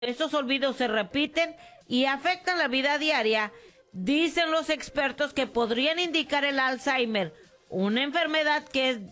Esos olvidos se repiten y afectan la vida diaria. Dicen los expertos que podrían indicar el Alzheimer, una enfermedad que es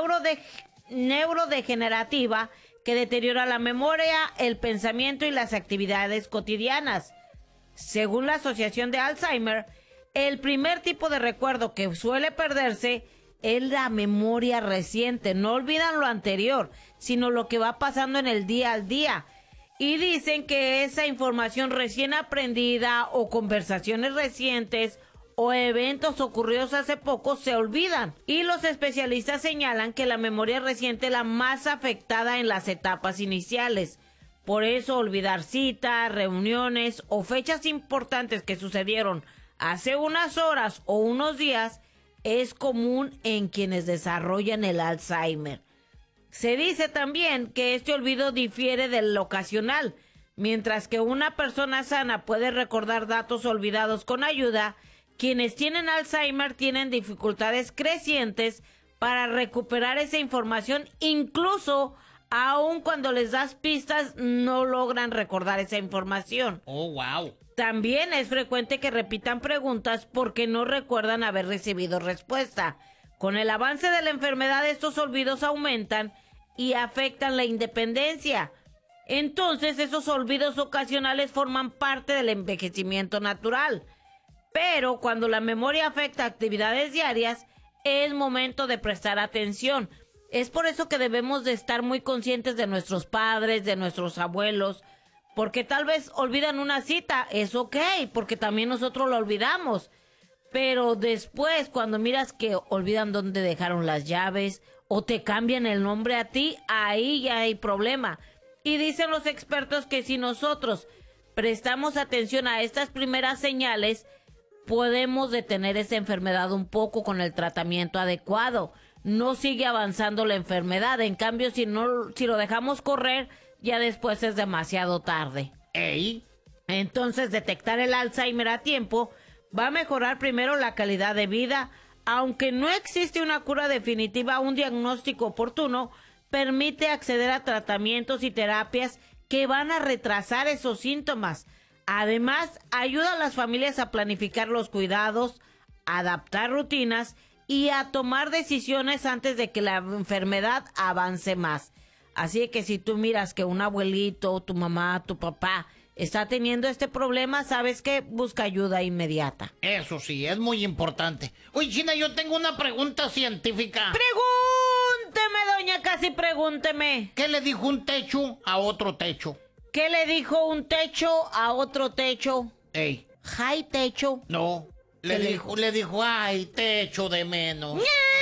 neurodegenerativa que deteriora la memoria, el pensamiento y las actividades cotidianas. Según la Asociación de Alzheimer, el primer tipo de recuerdo que suele perderse es la memoria reciente. No olvidan lo anterior, sino lo que va pasando en el día al día. Y dicen que esa información recién aprendida o conversaciones recientes o eventos ocurridos hace poco se olvidan. Y los especialistas señalan que la memoria reciente es la más afectada en las etapas iniciales. Por eso olvidar citas, reuniones o fechas importantes que sucedieron hace unas horas o unos días es común en quienes desarrollan el Alzheimer. Se dice también que este olvido difiere del ocasional. Mientras que una persona sana puede recordar datos olvidados con ayuda, quienes tienen Alzheimer tienen dificultades crecientes para recuperar esa información, incluso aun cuando les das pistas no logran recordar esa información. Oh, wow. También es frecuente que repitan preguntas porque no recuerdan haber recibido respuesta. Con el avance de la enfermedad, estos olvidos aumentan y afectan la independencia. Entonces, esos olvidos ocasionales forman parte del envejecimiento natural. Pero cuando la memoria afecta actividades diarias, es momento de prestar atención. Es por eso que debemos de estar muy conscientes de nuestros padres, de nuestros abuelos, porque tal vez olvidan una cita, es ok, porque también nosotros lo olvidamos. Pero después, cuando miras que olvidan dónde dejaron las llaves o te cambian el nombre a ti, ahí ya hay problema. Y dicen los expertos que si nosotros prestamos atención a estas primeras señales, podemos detener esa enfermedad un poco con el tratamiento adecuado. No sigue avanzando la enfermedad. En cambio, si lo dejamos correr, ya después es demasiado tarde. ¡Ey! Entonces, detectar el Alzheimer a tiempo va a mejorar primero la calidad de vida. Aunque no existe una cura definitiva, un diagnóstico oportuno permite acceder a tratamientos y terapias que van a retrasar esos síntomas. Además, ayuda a las familias a planificar los cuidados, a adaptar rutinas y a tomar decisiones antes de que la enfermedad avance más. Así que si tú miras que un abuelito, tu mamá, tu papá está teniendo este problema, sabes que busca ayuda inmediata. Eso sí, es muy importante. Oye, China, yo tengo una pregunta científica. Pregúnteme, doña Casi, pregúnteme. ¿Qué le dijo un techo a otro techo? ¿Qué le dijo un techo a otro techo? Ey. Hi, techo. No, le dijo, ay, techo de menos. ¡Ña!